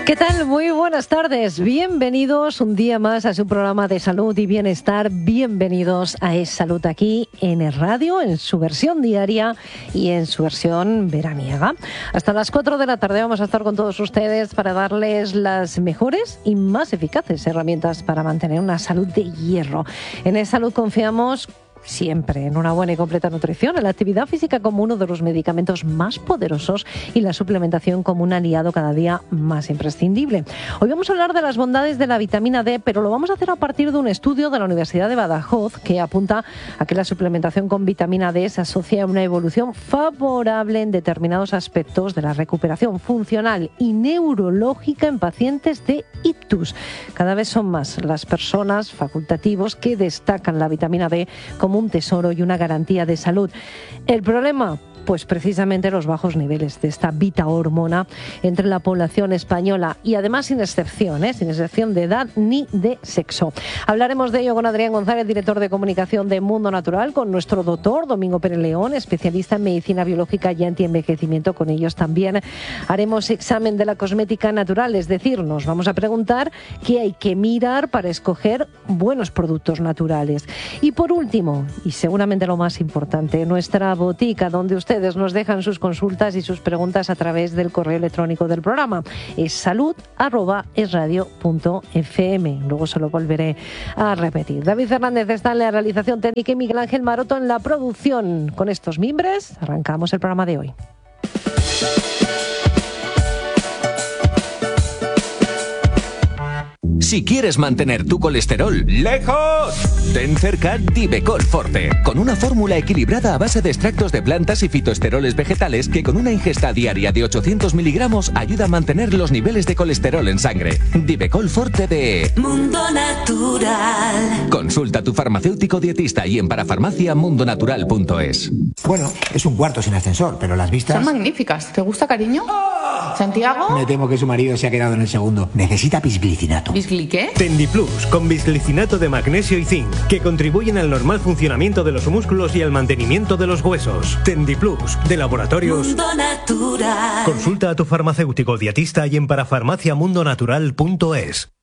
¿Qué tal? Muy buenas tardes. Bienvenidos un día más a su programa de salud y bienestar. Bienvenidos a Es Salud aquí en el radio, en su versión diaria y en su versión veraniega. Hasta las 4 de la tarde vamos a estar con todos ustedes para darles las mejores y más eficaces herramientas para mantener una salud de hierro. En Es Salud confiamos siempre en una buena y completa nutrición, en la actividad física como uno de los medicamentos más poderosos y la suplementación como un aliado cada día más imprescindible. Hoy vamos a hablar de las bondades de la vitamina D, pero lo vamos a hacer a partir de un estudio de la Universidad de Badajoz que apunta a que la suplementación con vitamina D se asocia a una evolución favorable en determinados aspectos de la recuperación funcional y neurológica en pacientes de ictus. Cada vez son más las personas facultativos que destacan la vitamina D como un tesoro y una garantía de salud. El problema, pues precisamente los bajos niveles de esta hormona entre la población española y además sin excepción de edad ni de sexo. Hablaremos de ello con Adrián González, director de comunicación de Mundo Natural, con nuestro doctor Domingo Pérez León, especialista en medicina biológica y antienvejecimiento. Con ellos también haremos examen de la cosmética natural, es decir, nos vamos a preguntar qué hay que mirar para escoger buenos productos naturales. Y por último, y seguramente lo más importante, nuestra botica, donde ustedes nos dejan sus consultas y sus preguntas a través del correo electrónico del programa. Es salud@esradio.fm. Luego se lo volveré a repetir. David Fernández está en la realización técnica y Miguel Ángel Maroto en la producción. Con estos mimbres arrancamos el programa de hoy. Si quieres mantener tu colesterol lejos, ten cerca Divecol Forte, con una fórmula equilibrada a base de extractos de plantas y fitoesteroles vegetales que con una ingesta diaria de 800 miligramos ayuda a mantener los niveles de colesterol en sangre. Divecol Forte de Mundo Natural. Consulta a tu farmacéutico dietista y en parafarmaciamundonatural.es. Bueno, es un cuarto sin ascensor, pero las vistas son magníficas. ¿Te gusta, cariño? ¿Santiago? Me temo que su marido se ha quedado en el segundo. Necesita bisglicinato. ¿Qué? Tendiplus, con bisglicinato de magnesio y zinc, que contribuyen al normal funcionamiento de los músculos y al mantenimiento de los huesos. Tendiplus, de Laboratorios Mundo Natural. Consulta a tu farmacéutico dietista y en parafarmaciamundonatural.es.